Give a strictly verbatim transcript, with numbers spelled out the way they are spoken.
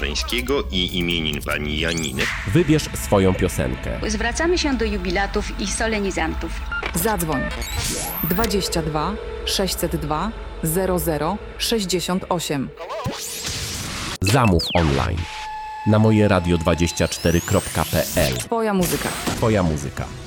Jastrzęskiego i imienin pani Janiny. Wybierz swoją piosenkę. Zwracamy się do jubilatów i solenizantów. Zadzwoń dwadzieścia dwa sześćset dwa zero zero sześćdziesiąt osiem. Zamów online na moje radio dwadzieścia cztery kropka p l. Twoja muzyka. Twoja muzyka.